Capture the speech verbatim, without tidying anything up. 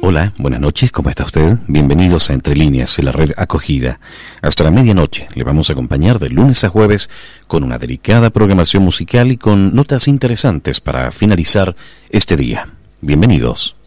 Hola, buenas noches, ¿cómo está usted? Bienvenidos a Entre Líneas, en la red acogida. Hasta la medianoche le vamos a acompañar de lunes a jueves con una delicada programación musical y con notas interesantes para finalizar este día. Bienvenidos.